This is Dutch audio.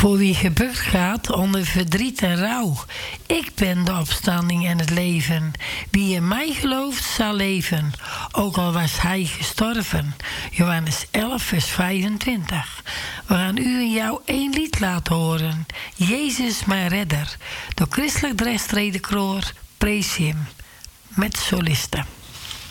Voor wie gebukt gaat onder verdriet en rouw. Ik ben de opstanding en het leven. Wie in mij gelooft zal leven, ook al was hij gestorven. Johannes 11 vers 25. We gaan u en jou één lied laten horen. Jezus mijn redder. Door Christelijk Dresstredenkoor Prees hem met solisten.